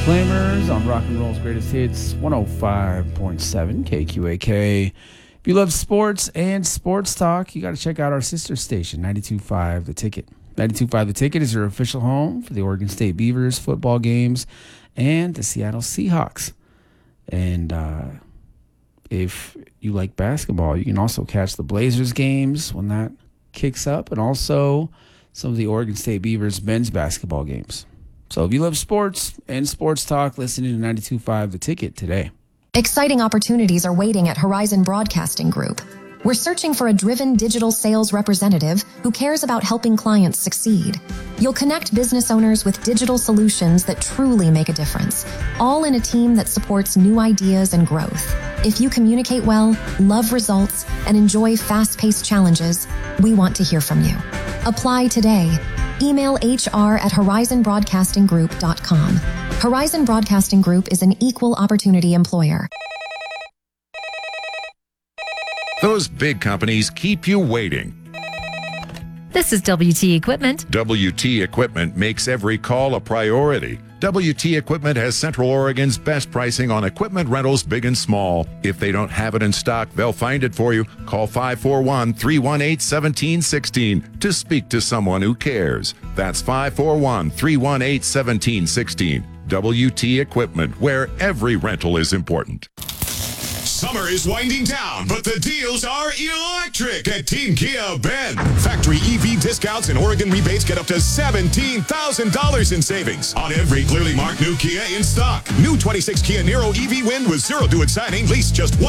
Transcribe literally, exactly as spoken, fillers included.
Flamers on Rock and Roll's Greatest Hits, one oh five point seven K Q A K. If you love sports and sports talk, you got to check out our sister station, ninety-two point five The Ticket. ninety-two point five The Ticket is your official home for the Oregon State Beavers football games and the Seattle Seahawks. And uh, if you like basketball, you can also catch the Blazers games when that kicks up, and also some of the Oregon State Beavers men's basketball games. So if you love sports and sports talk, listen to ninety-two point five The Ticket today. Exciting opportunities are waiting at Horizon Broadcasting Group. We're searching for a driven digital sales representative who cares about helping clients succeed. You'll connect business owners with digital solutions that truly make a difference, all in a team that supports new ideas and growth. If you communicate well, love results, and enjoy fast-paced challenges, we want to hear from you. Apply today. Email H R at horizon broadcasting group dot com. Horizon Broadcasting Group is an equal opportunity employer. Those big companies keep you waiting. This is W T Equipment. W T Equipment makes every call a priority. W T Equipment has Central Oregon's best pricing on equipment rentals, big and small. If they don't have it in stock, they'll find it for you. Call five four one, three one eight, one seven one six to speak to someone who cares. That's five four one, three one eight, one seven one six. W T Equipment, where every rental is important. Summer is winding down, but the deals are electric at Team Kia Bend. Factory E V discounts and Oregon rebates get up to seventeen thousand dollars in savings on every clearly marked new Kia in stock. New twenty-six Kia Niro E V Wind with zero due at signing, lease just one.